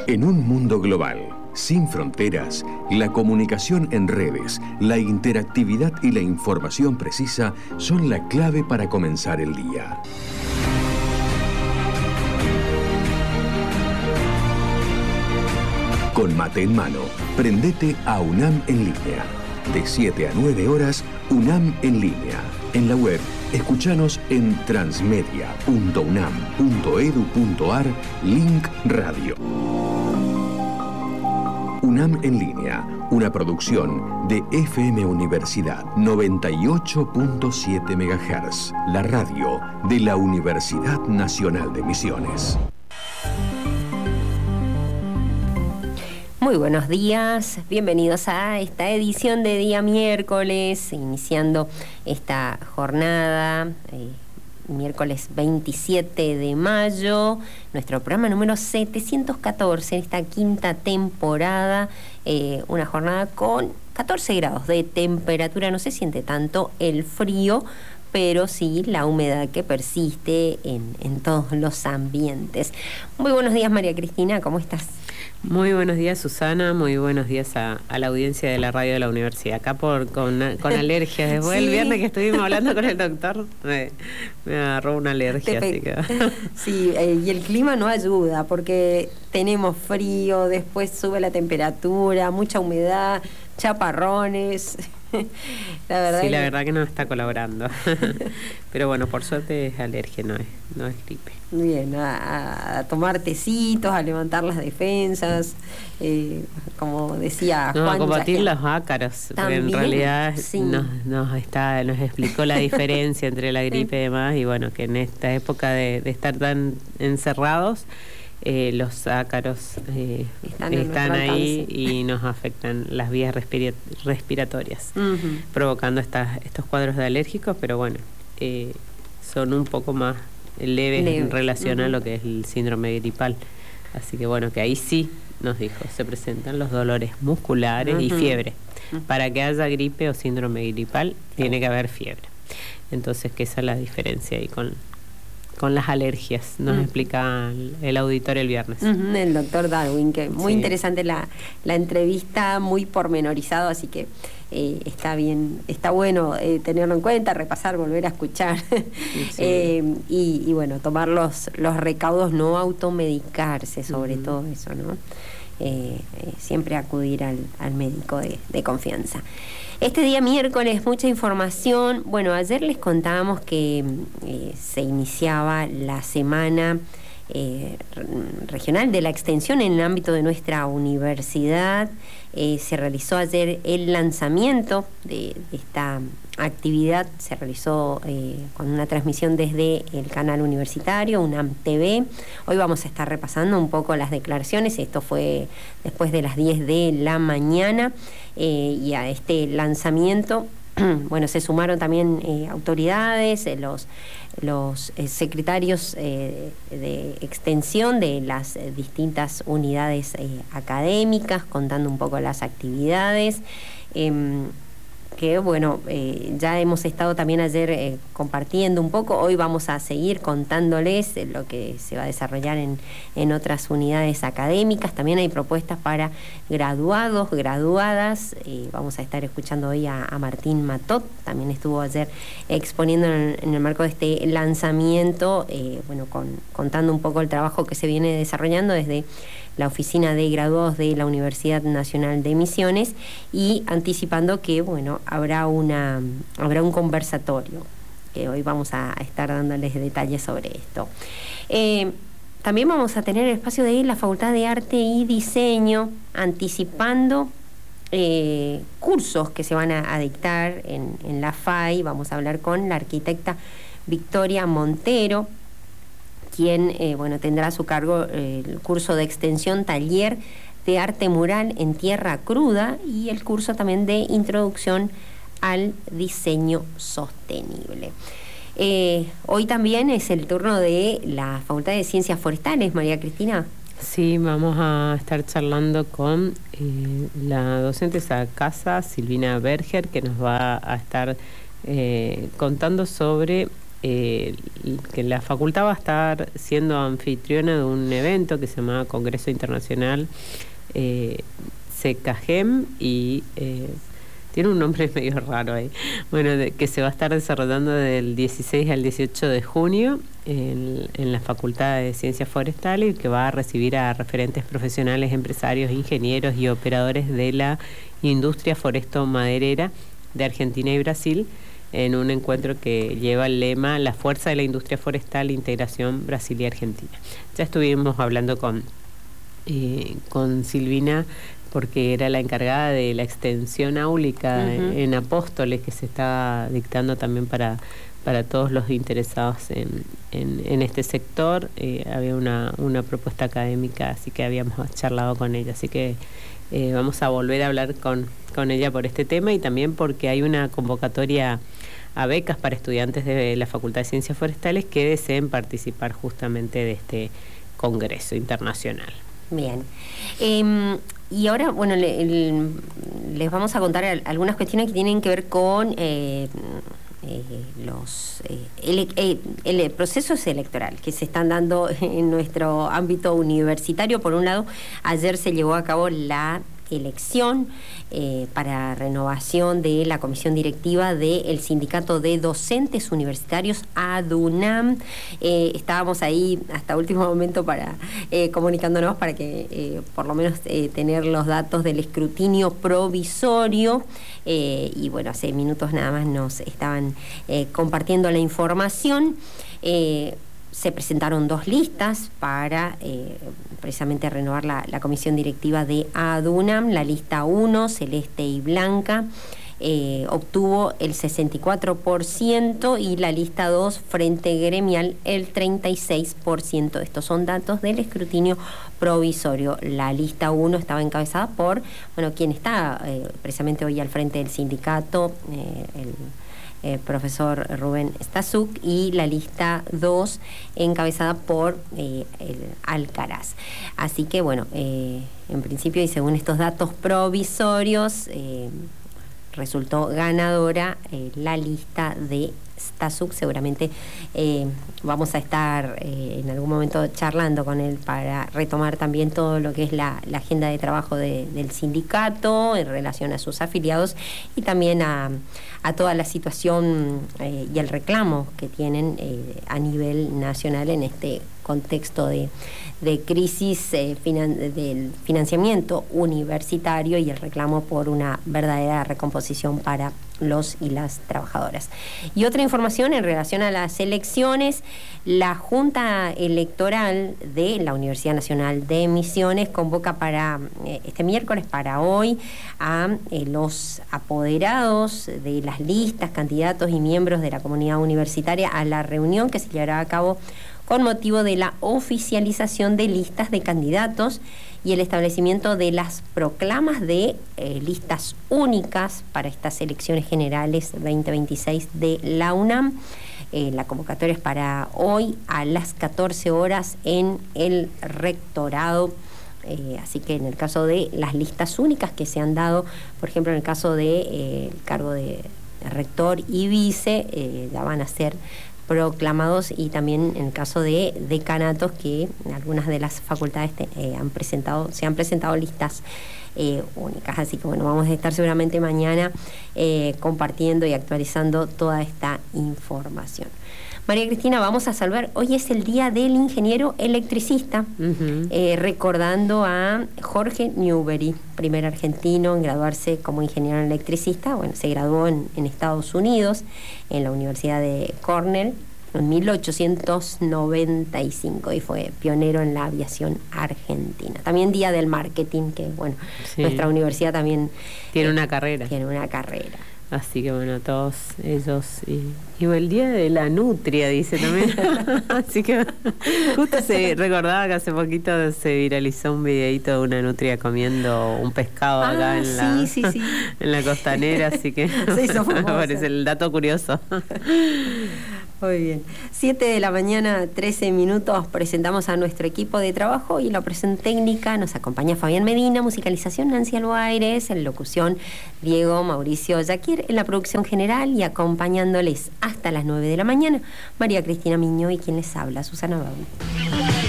En un mundo global, sin fronteras, la comunicación en redes, la interactividad y la información precisa son la clave para comenzar el día. Con mate en mano, prendete a UNAM en línea. De 7 a 9 horas, UNAM en línea. En la web, escuchanos en transmedia.unam.edu.ar, link radio. UNAM en línea, una producción de FM Universidad 98.7 MHz, la radio de la Universidad Nacional de Misiones. Muy buenos días, bienvenidos a esta edición de día miércoles, iniciando esta jornada, miércoles 27 de mayo, nuestro programa número 714, esta quinta temporada, una jornada con 14 grados de temperatura, no se siente tanto el frío, pero sí la humedad que persiste en todos los ambientes. Muy buenos días, María Cristina, ¿cómo estás? Muy buenos días, Susana, muy buenos días a la audiencia de la radio de la universidad. Acá con alergias, después del viernes que estuvimos hablando con el doctor, me agarró una alergia. Así que... Sí, y el clima no ayuda, porque tenemos frío, después sube la temperatura, mucha humedad, chaparrones... La verdad que no está colaborando. Pero bueno, por suerte es alergia, no es gripe. Bien, a tomar tecitos, a levantar las defensas, como decía Juan. A combatir los ácaros, porque en realidad sí. nos explicó la diferencia entre la gripe y demás, y bueno, que en esta época de estar tan encerrados, los ácaros están ahí y nos afectan las vías respiratorias, provocando estos cuadros de alérgicos, pero bueno, son un poco más leves en relación a lo que es el síndrome gripal. Así que bueno, que ahí sí nos dijo, se presentan los dolores musculares y fiebre. Para que haya gripe o síndrome gripal tiene que haber fiebre. Entonces, que esa es la diferencia ahí con las alergias, nos explica el auditor el viernes. El doctor Darwin, que muy interesante la entrevista, muy pormenorizado, así que está bien, está bueno tenerlo en cuenta, repasar, volver a escuchar, y bueno, tomar los recaudos, no automedicarse, sobre todo eso, ¿no? Siempre acudir al médico de confianza. Este día miércoles, mucha información. Bueno, ayer les contábamos que se iniciaba la semana regional de la extensión en el ámbito de nuestra universidad. Se realizó ayer el lanzamiento de esta actividad, se realizó con una transmisión desde el canal universitario, UNAM TV. Hoy vamos a estar repasando un poco las declaraciones, esto fue después de las 10 de la mañana, y a este lanzamiento bueno, se sumaron también autoridades, los secretarios de extensión de las distintas unidades académicas, contando un poco las actividades. Que bueno, ya hemos estado también ayer compartiendo un poco, hoy vamos a seguir contándoles lo que se va a desarrollar en otras unidades académicas. También hay propuestas para graduados, graduadas, vamos a estar escuchando hoy a Martín Matot, también estuvo ayer exponiendo en el marco de este lanzamiento, bueno, contando un poco el trabajo que se viene desarrollando desde la Oficina de Graduados de la Universidad Nacional de Misiones, y anticipando que bueno, habrá un conversatorio, que hoy vamos a estar dándoles detalles sobre esto. También vamos a tener el espacio de la Facultad de Arte y Diseño, anticipando cursos que se van a dictar en la FAI. Vamos a hablar con la arquitecta Victoria Montero, quien bueno, tendrá a su cargo el curso de extensión Taller de Arte Mural en Tierra Cruda, y el curso también de Introducción al Diseño Sostenible. Hoy también es el turno de la Facultad de Ciencias Forestales, María Cristina. Sí, vamos a estar charlando con la docente de casa, Silvina Berger, que nos va a estar contando sobre que la facultad va a estar siendo anfitriona de un evento que se llama Congreso Internacional CECAGEM y tiene un nombre medio raro ahí, bueno, que se va a estar desarrollando del 16 al 18 de junio en la Facultad de Ciencias Forestales, que va a recibir a referentes profesionales, empresarios, ingenieros y operadores de la industria foresto-maderera de Argentina y Brasil, en un encuentro que lleva el lema La fuerza de la industria forestal, integración Brasil y Argentina. Ya estuvimos hablando con Silvina, porque era la encargada de la extensión áulica en Apóstoles, que se está dictando también para todos los interesados en este sector. Había una propuesta académica, así que habíamos charlado con ella, así que vamos a volver a hablar con ella por este tema, y también porque hay una convocatoria a becas para estudiantes de la Facultad de Ciencias Forestales que deseen participar justamente de este congreso internacional. Bien. Y ahora, bueno, les vamos a contar algunas cuestiones que tienen que ver con los procesos electorales que se están dando en nuestro ámbito universitario. Por un lado, ayer se llevó a cabo la elección para renovación de la comisión directiva del Sindicato de Docentes Universitarios ADUNAM. Estábamos ahí hasta último momento para comunicándonos para que por lo menos tener los datos del escrutinio provisorio, y bueno, hace minutos nada más nos estaban compartiendo la información. Se presentaron 2 listas para precisamente renovar la comisión directiva de ADUNAM. La lista 1, celeste y blanca, obtuvo el 64%, y la lista 2, frente gremial, el 36%. Estos son datos del escrutinio provisorio. La lista 1 estaba encabezada por, bueno, quien está precisamente hoy al frente del sindicato, el profesor Rubén Stazuk, y la lista 2 encabezada por el Alcaraz. Así que bueno, en principio y según estos datos provisorios, resultó ganadora la lista de Stazuk. Seguramente vamos a estar en algún momento charlando con él para retomar también todo lo que es la agenda de trabajo del sindicato en relación a sus afiliados, y también a toda la situación y el reclamo que tienen a nivel nacional en este contexto de crisis del financiamiento universitario, y el reclamo por una verdadera recomposición para los y las trabajadoras. Y otra información en relación a las elecciones: la Junta Electoral de la Universidad Nacional de Misiones convoca para este miércoles, para hoy, a los apoderados de las listas, candidatos y miembros de la comunidad universitaria a la reunión que se llevará a cabo con motivo de la oficialización de listas de candidatos y el establecimiento de las proclamas de listas únicas para estas elecciones generales 2026 de la UNAM. La convocatoria es para hoy a las 14 horas en el rectorado. Así que en el caso de las listas únicas que se han dado, por ejemplo, en el caso de el cargo de rector y vice, ya van a ser proclamados, y también en el caso de decanatos, que en algunas de las facultades se han presentado listas únicas. Así que bueno, vamos a estar seguramente mañana compartiendo y actualizando toda esta información. María Cristina, vamos a saludar. Hoy es el Día del Ingeniero Electricista, recordando a Jorge Newbery, primer argentino en graduarse como ingeniero electricista. Bueno, se graduó en Estados Unidos, en la Universidad de Cornell, en 1895, y fue pionero en la aviación argentina. También Día del Marketing, que bueno, sí, nuestra universidad también tiene una carrera. Así que bueno, todos ellos. Y el Día de la Nutria, dice también. Así que justo se recordaba que hace poquito se viralizó un videíto de una nutria comiendo un pescado acá en la costanera, así que me parece el dato curioso. Muy bien. 7 de la mañana, 13 minutos, presentamos a nuestro equipo de trabajo y en la operación técnica nos acompaña Fabián Medina, musicalización Nancy Albaires, en locución Diego Mauricio Yaquir, en la producción general y acompañándoles hasta las 9 de la mañana, María Cristina Miño y quien les habla, Susana Bau.